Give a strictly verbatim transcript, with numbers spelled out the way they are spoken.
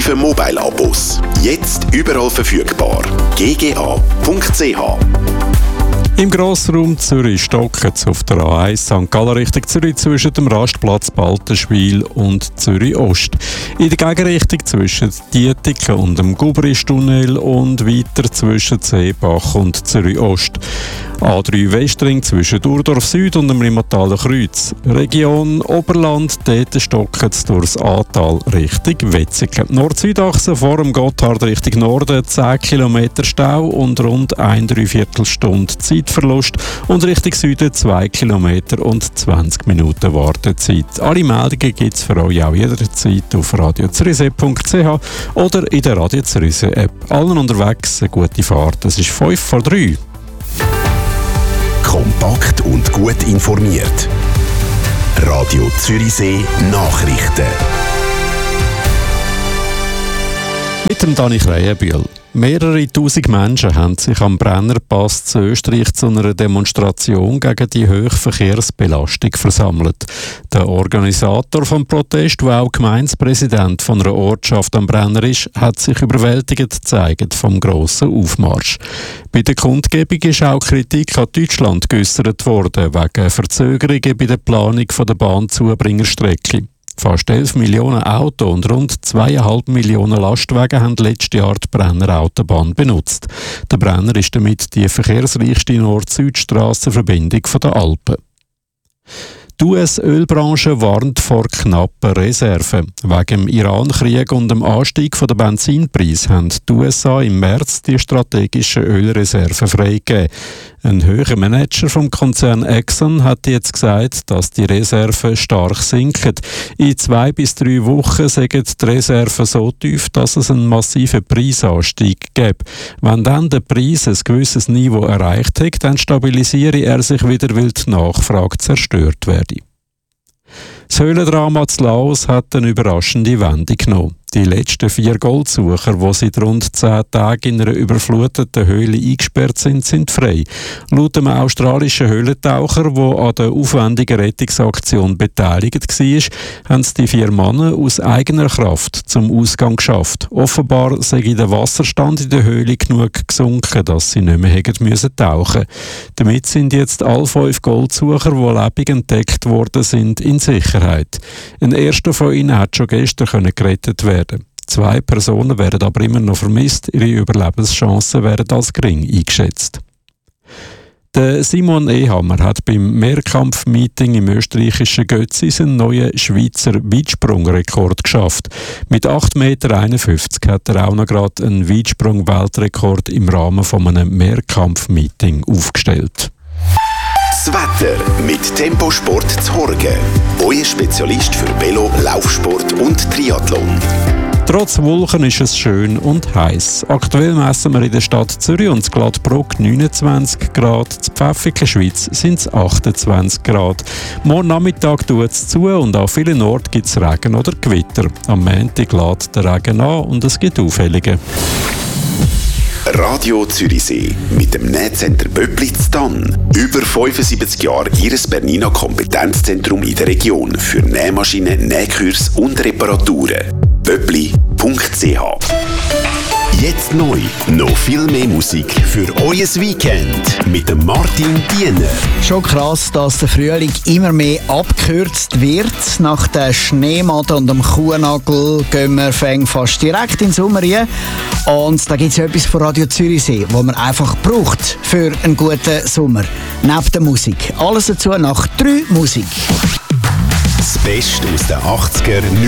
exklusiven Mobile-Abos. Jetzt überall verfügbar. g g a punkt c h. Im Grossraum Zürich stocken es auf der A eins Sankt Gallen Richtung Zürich zwischen dem Rastplatz Baltenschwil und Zürich Ost. In der Gegenrichtung zwischen Dietiken und dem Gubristunnel und weiter zwischen Seebach und Zürich Ost. A drei Westring zwischen Urdorf Süd und dem Rimmataler Kreuz. Region Oberland, dort stocken es durchs Aatal Richtung Wetzikon. Nord-Süd-Achse vor dem Gotthard Richtung Norden zehn Kilometer Stau und rund eine Dreiviertelstunde Zeitverlust und Richtung Süden zwei Kilometer und zwanzig Minuten Wartezeit. Alle Meldungen gibt es für euch auch jederzeit auf radio zürichsee punkt c h oder in der Radio Zürichsee App. Allen unterwegs eine gute Fahrt. Es ist fünf vor drei. Kompakt und gut informiert. Radio Zürichsee Nachrichten. Mit dem Dani Krähenbühl. Mehrere tausend Menschen haben sich am Brennerpass zu Österreich zu einer Demonstration gegen die hohe Verkehrsbelastung versammelt. Der Organisator des Protests, der auch Gemeindepräsident von einer Ortschaft am Brenner ist, hat sich überwältigt gezeigt vom grossen Aufmarsch. Bei der Kundgebung ist auch Kritik an Deutschland geäussert worden, wegen Verzögerungen bei der Planung der Bahnzubringerstrecke. Fast elf Millionen Autos und rund zweieinhalb Millionen Lastwagen haben letztes Jahr die Brenner Autobahn benutzt. Der Brenner ist damit die verkehrsreichste Nord-Süd-Strassenverbindung der Alpen. Die U S-Ölbranche warnt vor knappen Reserven. Wegen dem Iran-Krieg und dem Anstieg der Benzinpreise haben die U S A im März die strategischen Ölreserven freigegeben. Ein höherer Manager vom Konzern Exxon hat jetzt gesagt, dass die Reserven stark sinken. In zwei bis drei Wochen sind die Reserven so tief, dass es einen massiven Preisanstieg gibt. Wenn dann der Preis ein gewisses Niveau erreicht hat, dann stabilisiere er sich wieder, weil die Nachfrage zerstört werde. Das Höhlendrama zu Laos hat eine überraschende Wendung genommen. Die letzten vier Goldsucher, die seit rund zehn Tagen in einer überfluteten Höhle eingesperrt sind, sind frei. Laut dem australischen Höhlentaucher, der an der aufwendigen Rettungsaktion beteiligt war, haben es die vier Männer aus eigener Kraft zum Ausgang geschafft. Offenbar sei der Wasserstand in der Höhle genug gesunken, dass sie nicht mehr hätten müssen tauchen. Damit sind jetzt alle fünf Goldsucher, die lebend entdeckt worden sind, in Sicherheit. Ein erster von ihnen hat schon gestern gerettet werden. Zwei Personen werden aber immer noch vermisst. Ihre Überlebenschancen werden als gering eingeschätzt. Der Simon Ehammer hat beim Mehrkampf-Meeting im österreichischen Götzi seinen neuen Schweizer Weitsprungrekord geschafft. Mit acht Komma einundfünfzig Meter hat er auch noch gerade einen Weitsprung-Weltrekord im Rahmen von einem Mehrkampf-Meeting aufgestellt. Das Wetter mit Temposport Zhorgen. Euer Spezialist für Velo, Laufsport und Triathlon. Trotz Wolken ist es schön und heiß. Aktuell messen wir in der Stadt Zürich und in Glattbruck neunundzwanzig Grad, in Pfäffiken Schweiz sind es achtundzwanzig Grad. Morgen Nachmittag tut es zu und an vielen Orten gibt es Regen oder Gewitter. Am Montag lässt der Regen an und es gibt Aufhellungen. Radio Zürichsee mit dem Nähcenter Böppli zu Thann. Über fünfundsiebzig Jahre Ihres Bernina Kompetenzzentrum in der Region für Nähmaschinen, Nähkurs und Reparaturen. böppli punkt c h. Jetzt neu, noch viel mehr Musik für euer Weekend mit dem Martin Diener. Schon krass, dass der Frühling immer mehr abgekürzt wird. Nach der Schneematte und dem Kuhnagel gehen wir fast direkt in den Sommer rein. Und da gibt es etwas von Radio Zürichsee, was man einfach braucht für einen guten Sommer. Neben der Musik. Alles dazu nach drei Musik. Das Beste aus den achtziger,